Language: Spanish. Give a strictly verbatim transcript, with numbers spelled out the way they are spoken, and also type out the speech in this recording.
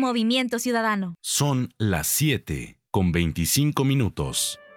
Movimiento Ciudadano. Son las siete con veinticinco minutos.